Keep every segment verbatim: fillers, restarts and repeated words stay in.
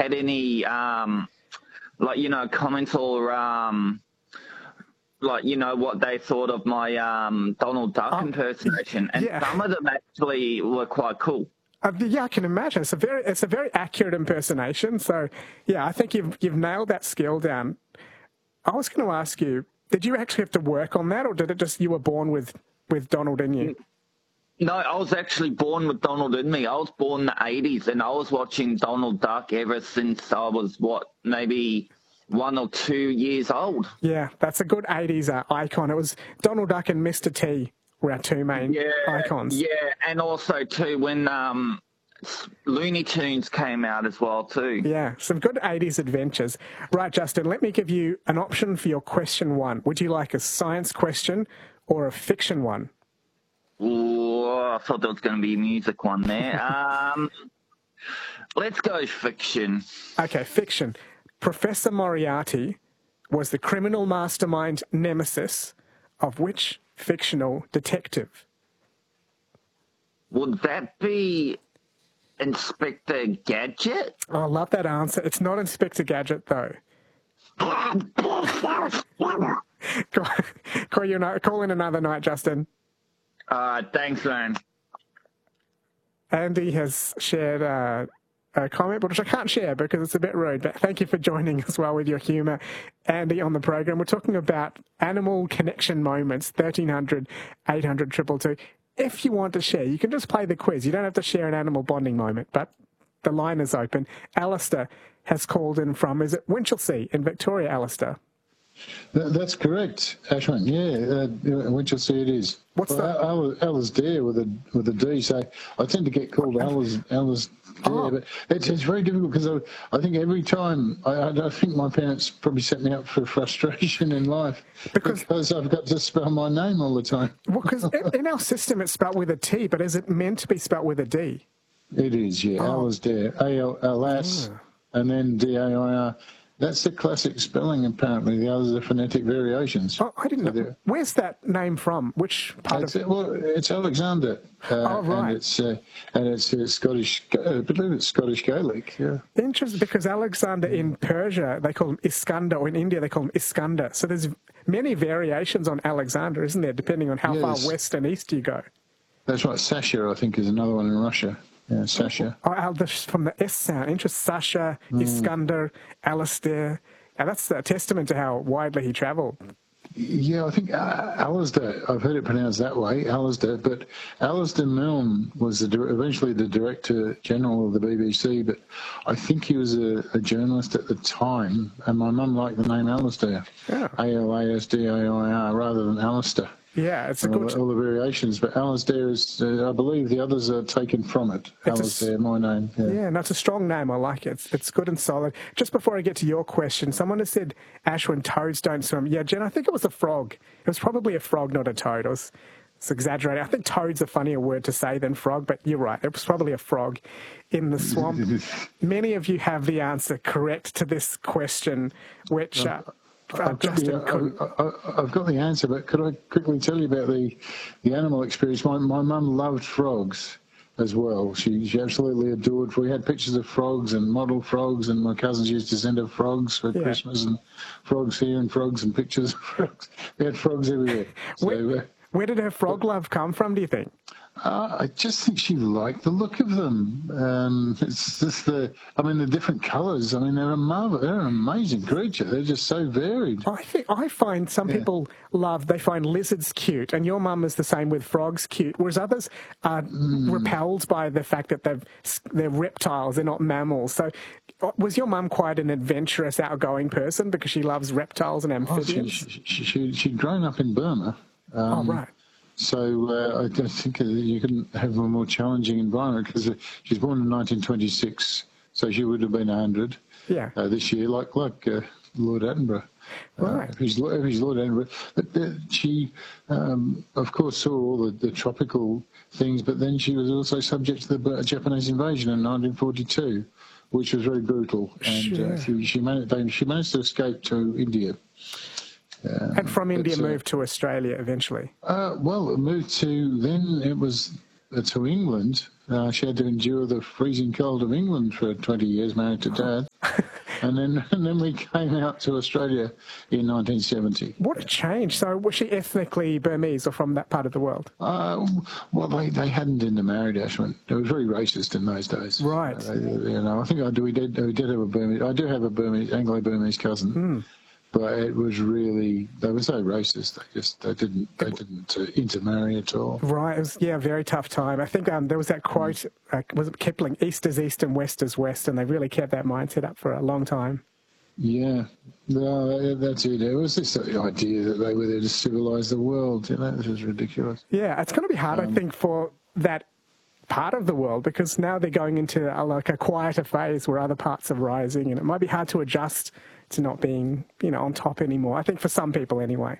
had any, um, like, you know, comments or, um, like, you know, what they thought of my um, Donald Duck Oh, impersonation. And yeah. some of them actually were quite cool. Uh, yeah, I can imagine. It's a very, it's a very accurate impersonation. So, yeah, I think you've you've nailed that skill down. I was going to ask you, did you actually have to work on that, or did it just you were born with with Donald in you? No, I was actually born with Donald in me. I was born in the eighties, and I was watching Donald Duck ever since I was, what, maybe one or two years old. Yeah, that's a good eighties uh, icon. It was Donald Duck and Mister T were our two main yeah, icons. Yeah, and also, too, when um, Looney Tunes came out as well, too. Yeah, some good eighties adventures. Right, Justin, let me give you an option for your question one. Would you like a science question or a fiction one? Ooh, I thought there was going to be a music one there. um, let's go fiction. Okay, fiction. Professor Moriarty was the criminal mastermind nemesis of which fictional detective? Would that be Inspector Gadget? Oh, I love that answer. It's not Inspector Gadget, though. call, call, you another, call in another night, Justin. Uh, thanks, man. Andy has shared uh, a comment, but which I can't share because it's a bit rude. But thank you for joining as well with your humour, Andy, on the program. We're talking about animal connection moments, thirteen hundred, eight hundred, two two two. If you want to share, you can just play the quiz. You don't have to share an animal bonding moment, but the line is open. Alistair has called in from, is it Winchelsea in Victoria, Alistair? That, that's correct, Ashwin. Yeah, uh, Winchelsea it is. What's well, that? Al, Alasdair with a with a D. So I tend to get called Alas Alasdair, oh. but it's, it's very difficult because I, I think every time I, I think my parents probably set me up for frustration in life because, because I've got to spell my name all the time. Well, because in our system it's spelled with a T, but is it meant to be spelled with a D? It is, yeah. Oh. Alasdair, A L Alas, yeah. And then D A I R. That's the classic spelling, apparently. The others are phonetic variations. Oh, I didn't know. Where's that name from? Which part it's, of it? Well, it's Alexander. Uh, oh, right. And it's, uh, and it's uh, Scottish, I believe it's Scottish Gaelic, yeah. Interesting, because Alexander in Persia, they call him Iskander, or in India, they call him Iskander. So there's many variations on Alexander, isn't there, depending on how yes. far west and east you go. That's right. Sasha, I think, is another one in Russia. Yeah, Sasha. Oh, oh, from the S sound. Interesting. Sasha, mm. Iskander, Alistair. And that's a testament to how widely he travelled. Yeah, I think uh, Alasdair, I've heard it pronounced that way, Alasdair, but Alasdair Milne was the, eventually the Director General of the B B C, but I think he was a, a journalist at the time, and my mum liked the name Alasdair, yeah. A L A S D A I R, rather than Alistair. Yeah, it's a all, good... The, all the variations, but Alasdair is, uh, I believe the others are taken from it. Alasdair, my name. Yeah, yeah, no, it's a strong name. I like it. It's, it's good and solid. Just before I get to your question, someone has said, Ashwin, toads don't swim. Yeah, Jen, I think it was a frog. It was probably a frog, not a toad. It was, it's exaggerating. I think toad's a funnier word to say than frog, but you're right. It was probably a frog in the swamp. Many of you have the answer correct to this question, which... Uh, I've got, the, I, I've got the answer, but could I quickly tell you about the, the animal experience? My my mum loved frogs as well. She she absolutely adored. We had pictures of frogs and model frogs, and my cousins used to send her frogs for yeah. Christmas, and frogs here and frogs and pictures of frogs. We had frogs everywhere. So, where, uh, where did her frog love come from, do you think? Uh, I just think she liked the look of them. Um, it's just the, I mean, the different colours. I mean, they're a marvel. They're an amazing creature. They're just so varied. I think I find some yeah. people love. They find lizards cute, and your mum is the same with frogs cute. Whereas others are mm. repelled by the fact that they've they're reptiles. They're not mammals. So, was your mum quite an adventurous, outgoing person because she loves reptiles and amphibians? Oh, she, she, she, she'd grown up in Burma. Um, oh right. So uh, I don't think you couldn't have a more challenging environment because she's born in nineteen twenty-six, so she would have been one hundred yeah. uh, this year, like like uh, Lord Attenborough. Right. Uh, he's, he's Lord Attenborough. But uh, she, um, of course, saw all the, the tropical things, but then she was also subject to the Japanese invasion in nineteen forty-two, which was very brutal. And sure. uh, she, she, managed, she managed to escape to India. Um, and from India, uh, moved to Australia eventually. Uh, well, it moved to then. It was to England. Uh, she had to endure the freezing cold of England for twenty years, married to Dad. And then, and then we came out to Australia in nineteen seventy. What a change. So was she ethnically Burmese or from that part of the world? Uh, well, they, they hadn't intermarried, Ashwin. It was very racist in those days. Right. Uh, you know, I think I do. We did. We did have a Burmese. I do have a Burmese, Anglo-Burmese cousin. Mm. But it was really, they were so racist. They just, they didn't, they didn't uh, intermarry at all. Right. It was, yeah, a very tough time. I think um, there was that quote, uh, was it Kipling, East is East and West is West, and they really kept that mindset up for a long time. Yeah, no, that's it. It was this idea that they were there to civilise the world. You know, this is ridiculous. Yeah, it's going to be hard, um, I think, for that part of the world, because now they're going into a, like a quieter phase where other parts are rising, and it might be hard to adjust to not being, you know, on top anymore. I think for some people anyway.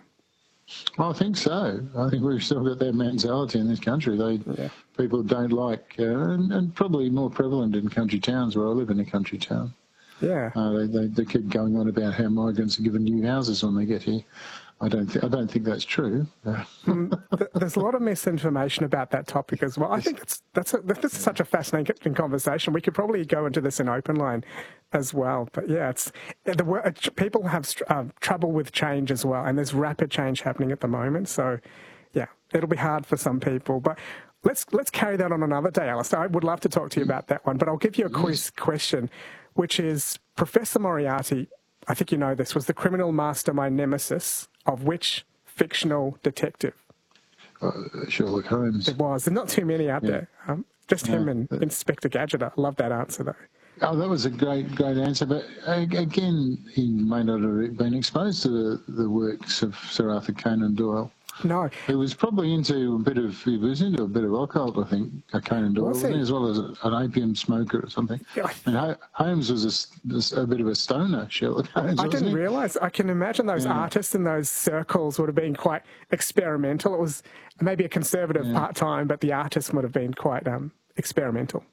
I think so. I think we've still got that mentality in this country. They yeah. People don't like, uh, and, and probably more prevalent in country towns where I live in a country town. Yeah. Uh, they, they they keep going on about how migrants are given new houses when they get here. I don't th- I don't think that's true. There's a lot of misinformation about that topic as well. I think it's, that's a, this is such a fascinating conversation. We could probably go into this in open line as well. But yeah, it's the people have uh, trouble with change as well, and there's rapid change happening at the moment. So yeah, it'll be hard for some people. But let's let's carry that on another day, Alistair. I would love to talk to you about that one. But I'll give you a quiz question, which is Professor Moriarty, I think you know this, was the criminal mastermind nemesis of which fictional detective? Uh, Sherlock Holmes. It was. There's not too many out yeah. there. Um, just him no, and that... Inspector Gadget. I love that answer, though. Oh, that was a great, great answer. But again, he may not have been exposed to the, the works of Sir Arthur Conan Doyle. No. He was probably into a bit of, he was into a bit of occult, I think, Conan Doyle, wasn't he? As well as an opium smoker or something. Yeah. And Holmes was a, a bit of a stoner, Sherlock Holmes, I didn't he? realise. I can imagine those yeah. artists in those circles would have been quite experimental. It was maybe a conservative yeah. part-time, but the artists would have been quite um, experimental.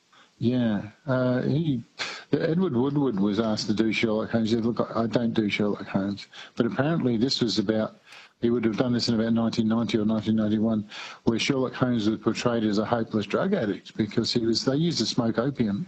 Yeah. Uh, he, Edward Woodward was asked to do Sherlock Holmes. He said, look, I don't do Sherlock Holmes. But apparently this was about... He would have done this in about nineteen ninety or nineteen ninety-one, where Sherlock Holmes was portrayed as a hopeless drug addict because he was. They used to smoke opium.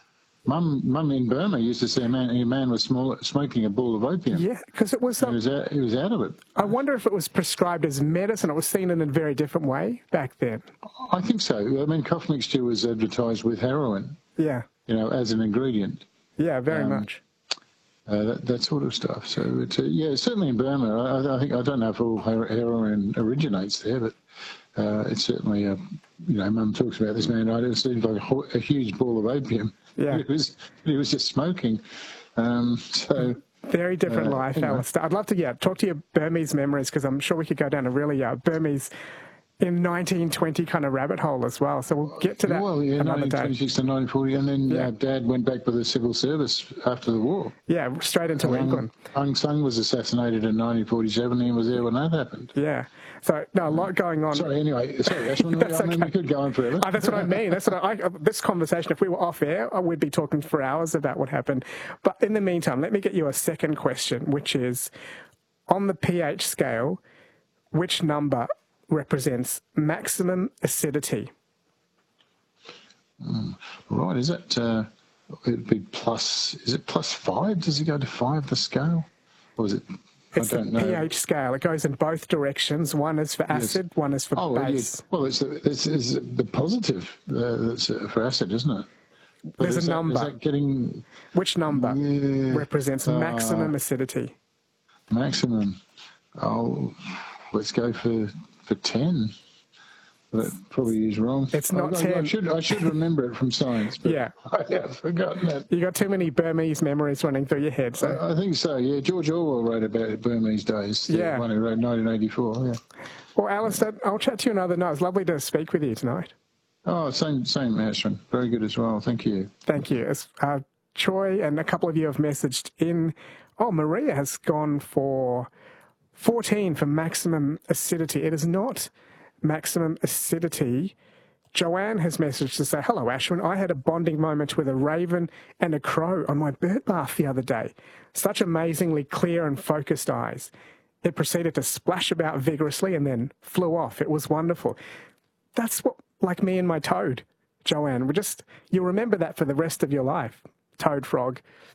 Mum, Mum in Burma used to say a man, a man was small, smoking a ball of opium. Yeah, because it was. Um, he was out, he was out of it. I wonder if it was prescribed as medicine. It was seen in a very different way back then. I think so. I mean, cough mixture was advertised with heroin. Yeah. You know, as an ingredient. Yeah, very um, much. Uh, that, that sort of stuff. So, it's, uh, yeah, certainly in Burma, I, I think, I don't know if all heroin originates there, but uh, it's certainly, uh, you know, Mum talks about this man, it seemed like a, a huge ball of opium. Yeah. He was, he was just smoking. Um, so... Very different uh, life, anyway. Alistair. I'd love to, yeah, talk to your Burmese memories, because I'm sure we could go down a really uh, Burmese... in nineteen twenty kind of rabbit hole as well. So we'll get to that well, yeah, another nineteen twenty-six day. to nineteen forty, and then yeah. uh, Dad went back with the civil service after the war. Yeah, straight into um, England. Aung San was assassinated in nineteen forty-seven, and he was there when that happened. Yeah. So, no, a lot going on. Sorry, anyway, sorry, Ashwin, that's I mean, okay. we could go on forever. Oh, that's what I mean. That's what I, I, this conversation, if we were off air, we'd be talking for hours about what happened. But in the meantime, let me get you a second question, which is, on the pH scale, which number represents maximum acidity? Mm, right, is it, uh, it'd be plus, is it plus five? Does it go to five, the scale? Or is it, it's I don't the know. pH scale. It goes in both directions. One is for acid, yes. one is for oh, base. Well, it's, it's, it's the positive uh, that's for acid, isn't it? But There's a that, number. Is that getting... Which number yeah, represents uh, maximum acidity? Maximum. Oh, let's go for... For ten, that probably is wrong. It's not I, ten. I, I should I should remember it from science, but yeah. I have forgotten that. You got too many Burmese memories running through your head. So I, I think so. Yeah, George Orwell wrote about Burmese days. The yeah, one who wrote nineteen eighty-four. Yeah. Well, Alistair, I'll chat to you another night. It's lovely to speak with you tonight. Oh, same same, Ashwin. Very good as well. Thank you. Thank you. As, uh, Troy and a couple of you have messaged in. Oh, Maria has gone for fourteen for maximum acidity. It is not maximum acidity. Joanne has messaged to say, hello, Ashwin. I had a bonding moment with a raven and a crow on my bird bath the other day. Such amazingly clear and focused eyes. It proceeded to splash about vigorously and then flew off. It was wonderful. That's what like me and my toad, Joanne. We just, you'll remember that for the rest of your life. Toad frog.